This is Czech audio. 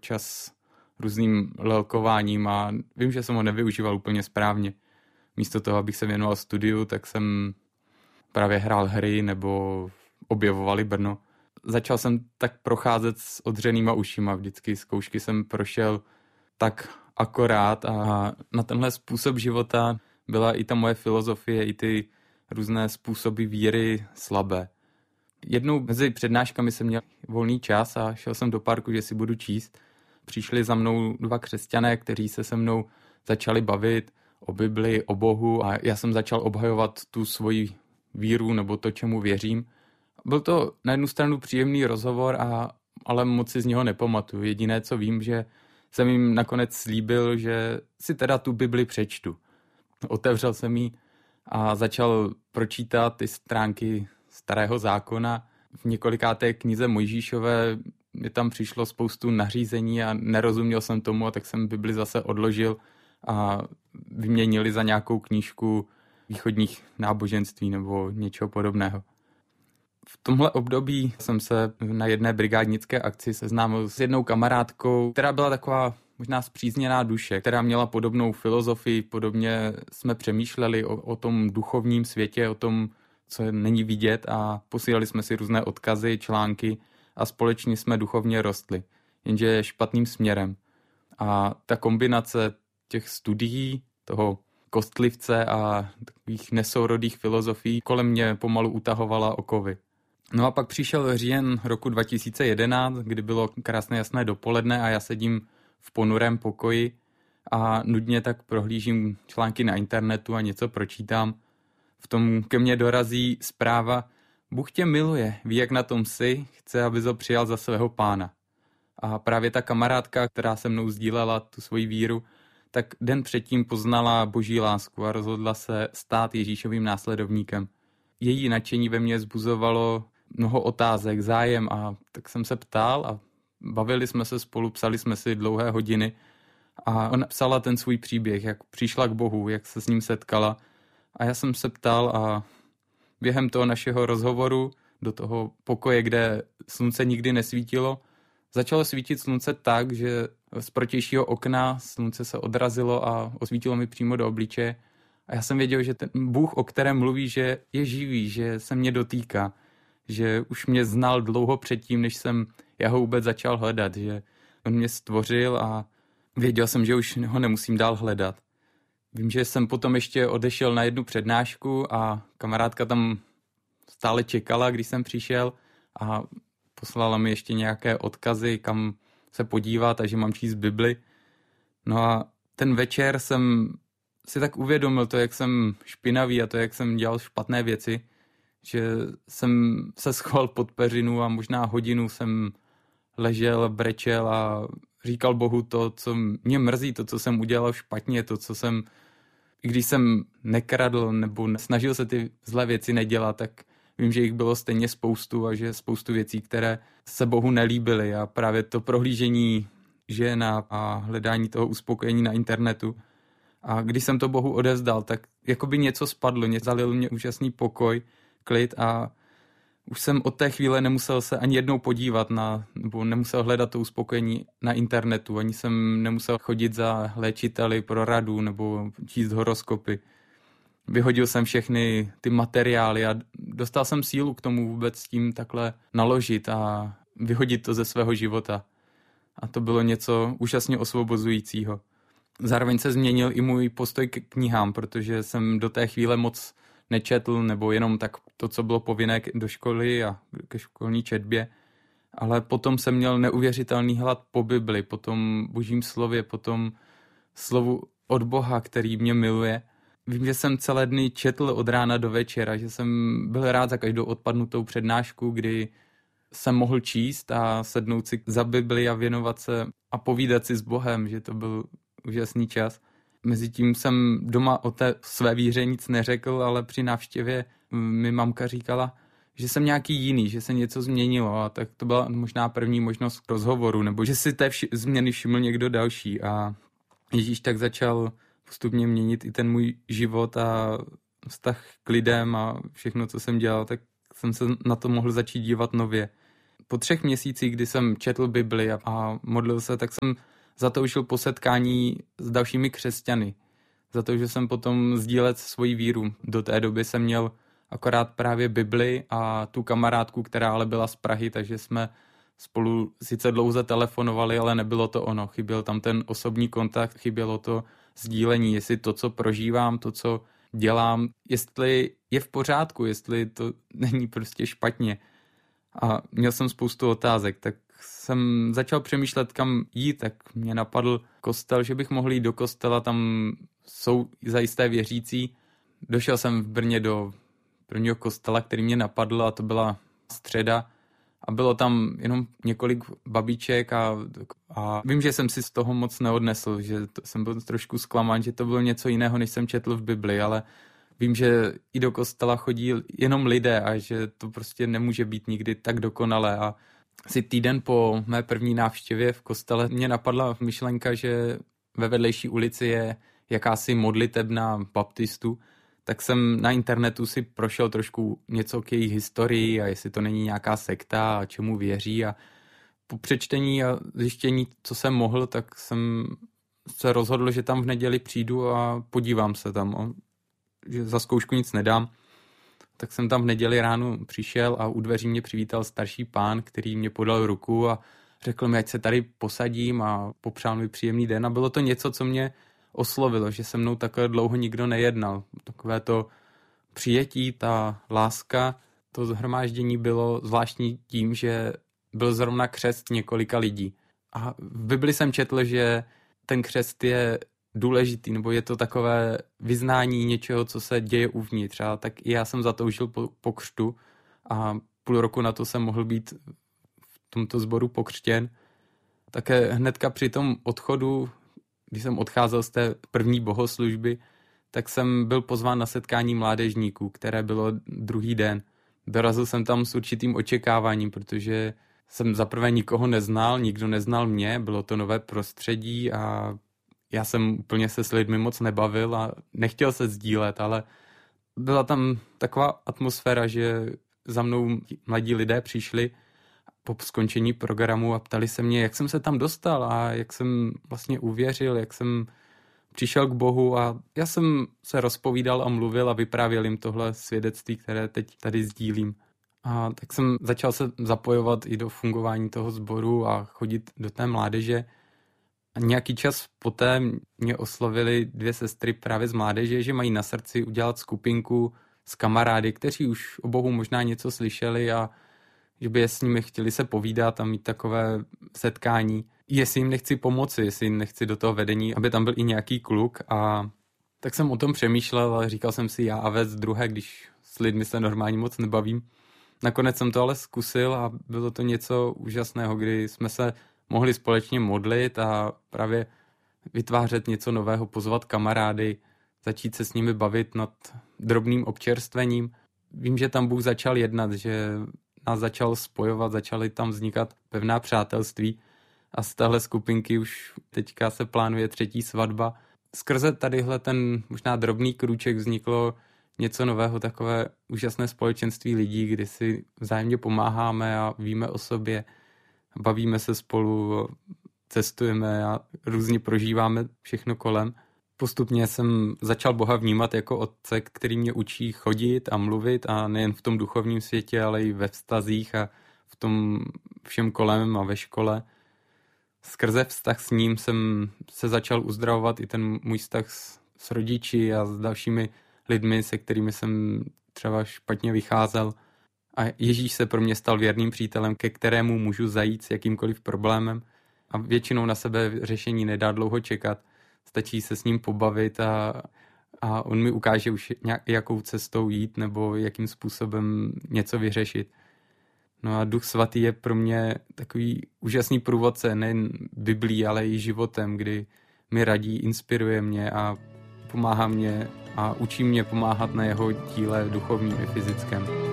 čas různým lelkováním a vím, že jsem ho nevyužíval úplně správně. Místo toho, abych se věnoval studiu, tak jsem právě hrál hry nebo objevovali Brno. Začal jsem tak procházet s odřenýma ušima. Vždycky zkoušky jsem prošel tak akorát a na tenhle způsob života byla i ta moje filozofie, i ty různé způsoby víry slabé. Jednou mezi přednáškami jsem měl volný čas a šel jsem do parku, že si budu číst. Přišli za mnou 2 křesťané, kteří se mnou začali bavit o Bibli, o Bohu a já jsem začal obhajovat tu svoji víru nebo to, čemu věřím. Byl to na jednu stranu příjemný rozhovor, ale moc si z něho nepamatuju. Jediné, co vím, že jsem jim nakonec slíbil, že si teda tu Bibli přečtu. Otevřel jsem ji a začal pročítat ty stránky Starého zákona. V několikáté knize Mojžíšové mi tam přišlo spoustu nařízení a nerozuměl jsem tomu, a tak jsem Bibli zase odložil a vyměnili za nějakou knížku východních náboženství nebo něčeho podobného. V tomhle období jsem se na jedné brigádnické akci seznámil s jednou kamarádkou, která byla taková možná spřízněná duše, která měla podobnou filozofii, podobně jsme přemýšleli o tom duchovním světě, o tom, co není vidět, a posílali jsme si různé odkazy, články a společně jsme duchovně rostli, jenže špatným směrem. A ta kombinace těch studií, toho kostlivce a takových nesourodých filozofií kolem mě pomalu utahovala okovy. No a pak přišel říjen roku 2011, kdy bylo krásné jasné dopoledne a já sedím v ponurém pokoji a nudně tak prohlížím články na internetu a něco pročítám. V tom ke mně dorazí zpráva: Bůh tě miluje, ví, jak na tom jsi, chce, abys ho přijal za svého pána. A právě ta kamarádka, která se mnou sdílela tu svoji víru, tak den předtím poznala Boží lásku a rozhodla se stát Ježíšovým následovníkem. Její nadšení ve mně vzbuzovalo mnoho otázek, zájem, a tak jsem se ptal a bavili jsme se spolu, psali jsme si dlouhé hodiny a ona psala ten svůj příběh, jak přišla k Bohu, jak se s ním setkala, a já jsem se ptal a během toho našeho rozhovoru do toho pokoje, kde slunce nikdy nesvítilo, začalo svítit slunce tak, že z protějšího okna slunce se odrazilo a osvítilo mi přímo do obličeje. A já jsem věděl, že ten Bůh, o kterém mluví, že je živý, že se mě dotýká, že už mě znal dlouho předtím, než jsem já ho vůbec začal hledat, že on mě stvořil a věděl jsem, že už ho nemusím dál hledat. Vím, že jsem potom ještě odešel na jednu přednášku a kamarádka tam stále čekala, když jsem přišel, a poslala mi ještě nějaké odkazy, kam se podívat a že mám číst Bibli. No a ten večer jsem si tak uvědomil to, jak jsem špinavý a to, jak jsem dělal špatné věci, že jsem se schoval pod peřinu a možná hodinu jsem ležel, brečel a říkal Bohu to, co mě mrzí, to, co jsem udělal špatně, to, co jsem, i když jsem nekradl nebo snažil se ty zlé věci nedělat, tak vím, že jich bylo stejně spoustu a že spoustu věcí, které se Bohu nelíbily, a právě to prohlížení žen a hledání toho uspokojení na internetu. A když jsem to Bohu odevzdal, tak jako by něco spadlo, zalil mě úžasný pokoj, klid, a už jsem od té chvíle nemusel se ani jednou podívat nebo nemusel hledat to uspokojení na internetu, ani jsem nemusel chodit za léčiteli pro radu nebo číst horoskopy. Vyhodil jsem všechny ty materiály a dostal jsem sílu k tomu vůbec s tím takhle naložit a vyhodit to ze svého života. A to bylo něco úžasně osvobozujícího. Zároveň se změnil i můj postoj k knihám, protože jsem do té chvíle moc nečetl, nebo jenom tak to, co bylo povinné do školy a ke školní četbě. Ale potom jsem měl neuvěřitelný hlad po Bibli, po tom Božím slově, po tom slovu od Boha, který mě miluje. Vím, že jsem celé dny četl od rána do večera, že jsem byl rád za každou odpadnutou přednášku, kdy jsem mohl číst a sednout si za Bibli a věnovat se a povídat si s Bohem, že to byl úžasný čas. Mezitím jsem doma o té své víře nic neřekl, ale při návštěvě mi mamka říkala, že jsem nějaký jiný, že se něco změnilo, a tak to byla možná první možnost k rozhovoru, nebo že si té změny všiml někdo další, a Ježíš tak začal postupně měnit i ten můj život a vztah k lidem a všechno, co jsem dělal, tak jsem se na to mohl začít dívat nově. Po 3 měsících, kdy jsem četl Bibli a modlil se, tak jsem zatoužil po setkání s dalšími křesťany. Zatoužil jsem potom sdílet svoji víru. Do té doby jsem měl akorát právě Bibli a tu kamarádku, která ale byla z Prahy, takže jsme spolu sice dlouze telefonovali, ale nebylo to ono. Chyběl tam ten osobní kontakt, chybělo to sdílení, jestli to, co prožívám, to, co dělám, jestli je v pořádku, jestli to není prostě špatně. A měl jsem spoustu otázek, tak jsem začal přemýšlet, kam jít, tak mě napadl kostel, že bych mohl jít do kostela, tam jsou zajisté věřící. Došel jsem v Brně do prvního kostela, který mě napadl, a to byla středa. A bylo tam jenom několik babiček a vím, že jsem si z toho moc neodnesl, že jsem byl trošku zklamán, že to bylo něco jiného, než jsem četl v Bibli, ale vím, že i do kostela chodí jenom lidé a že to prostě nemůže být nikdy tak dokonalé. A asi týden po mé první návštěvě v kostele mě napadla myšlenka, že ve vedlejší ulici je jakási modlitebna baptistů, tak jsem na internetu si prošel trošku něco k jejich historii a jestli to není nějaká sekta a čemu věří. A po přečtení a zjištění, co jsem mohl, tak jsem se rozhodl, že tam v neděli přijdu a podívám se tam. Že za zkoušku nic nedám. Tak jsem tam v neděli ráno přišel a u dveří mě přivítal starší pán, který mě podal ruku a řekl mi, ať se tady posadím, a popřál mi příjemný den. A bylo to něco, co mě oslovilo, že se mnou takhle dlouho nikdo nejednal. Takové to přijetí, ta láska, to shromáždění bylo zvláštní tím, že byl zrovna křest několika lidí. A v Bibli jsem četl, že ten křest je důležitý, nebo je to takové vyznání něčeho, co se děje uvnitř. A tak i já jsem zatoužil po křtu a půl roku na to jsem mohl být v tomto sboru pokřtěn. Také hnedka při tom odchodu, když jsem odcházel z té první bohoslužby, tak jsem byl pozván na setkání mládežníků, které bylo druhý den. Dorazil jsem tam s určitým očekáváním, protože jsem zaprvé nikoho neznal, nikdo neznal mě, bylo to nové prostředí a já jsem úplně se s lidmi moc nebavil a nechtěl se sdílet, ale byla tam taková atmosféra, že za mnou mladí lidé přišli po skončení programu a ptali se mě, jak jsem se tam dostal a jak jsem vlastně uvěřil, jak jsem přišel k Bohu, a já jsem se rozpovídal a mluvil a vyprávěl jim tohle svědectví, které teď tady sdílím. A tak jsem začal se zapojovat i do fungování toho sboru a chodit do té mládeže. A nějaký čas poté mě oslovily 2 sestry právě z mládeže, že mají na srdci udělat skupinku s kamarády, kteří už o Bohu možná něco slyšeli a že by s nimi chtěli se povídat a mít takové setkání. Jestli jim nechci pomoci, jestli jim nechci do toho vedení, aby tam byl i nějaký kluk. A tak jsem o tom přemýšlel, ale říkal jsem si já a vec druhé, když s lidmi se normálně moc nebavím. Nakonec jsem to ale zkusil a bylo to něco úžasného, kdy jsme se mohli společně modlit a právě vytvářet něco nového, pozvat kamarády, začít se s nimi bavit nad drobným občerstvením. Vím, že tam Bůh začal jednat, že nás začal spojovat, začaly tam vznikat pevná přátelství a z téhle skupinky už teďka se plánuje 3. svatba. Skrze tadyhle ten možná drobný krůček vzniklo něco nového, takové úžasné společenství lidí, kdy si vzájemně pomáháme a víme o sobě, bavíme se spolu, cestujeme a různě prožíváme všechno kolem. Postupně jsem začal Boha vnímat jako otce, který mě učí chodit a mluvit, a nejen v tom duchovním světě, ale i ve vztazích a v tom všem kolem a ve škole. Skrze vztah s ním jsem se začal uzdravovat i ten můj vztah s rodiči a s dalšími lidmi, se kterými jsem třeba špatně vycházel. A Ježíš se pro mě stal věrným přítelem, ke kterému můžu zajít s jakýmkoliv problémem. A většinou na sebe řešení nedá dlouho čekat. Stačí se s ním pobavit a on mi ukáže už jakou cestou jít nebo jakým způsobem něco vyřešit. No a Duch Svatý je pro mě takový úžasný průvodce, nejen Biblí, ale i životem, kdy mi radí, inspiruje mě a pomáhá mě a učí mě pomáhat na jeho díle duchovním i fyzickém.